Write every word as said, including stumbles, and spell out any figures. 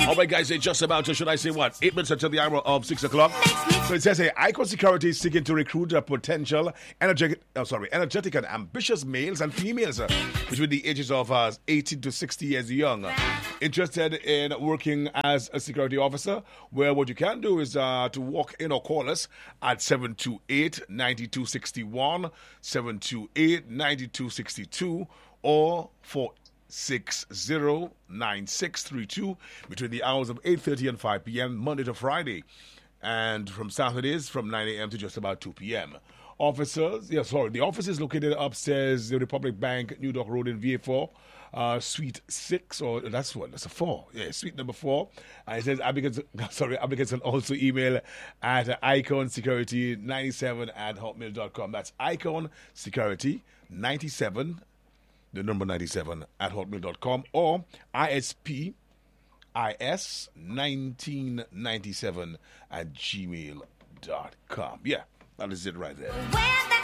All right, guys, it's just about to, should I say what, eight minutes until the hour of six o'clock. So it says here, Icon Security is seeking to recruit a potential energetic, oh, sorry, energetic and ambitious males and females uh, between the ages of uh, eighteen to sixty years young. Interested in working as a security officer, where what you can do is uh, to walk in or call us at seven two eight, nine two six one, seven two eight, nine two six two, or for six zero nine six three two between the hours of eight thirty and five p.m. Monday to Friday, and from Saturdays from nine a.m. to just about two p.m. Officers, yeah, sorry, the office is located upstairs, the Republic Bank, New Dock Road in V A four, uh, Suite six, or that's what, that's a four, yeah, Suite number four. And it says applicants, sorry, applicants can also email at iconsecurity ninety-seven at hotmail dot com. That's iconsecurity ninety-seven, the number ninety-seven at hotmail dot com, or I S P I S nineteen ninety-seven at gmail dot com. Yeah, that is it right there.